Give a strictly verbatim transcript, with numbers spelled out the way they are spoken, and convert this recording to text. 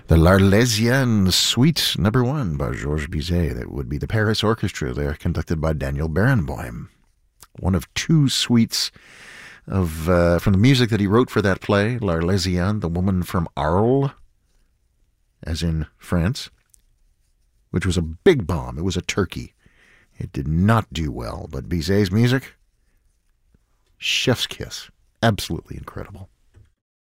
The L'Arlésienne Suite Number One by Georges Bizet. That would be the Paris Orchestra. They're conducted by Daniel Barenboim. One of two suites of uh, from the music that he wrote for that play, L'Arlésienne, the woman from Arles, as in France, which was a big bomb. It was a turkey. It did not do well, but Bizet's music, chef's kiss. Absolutely incredible.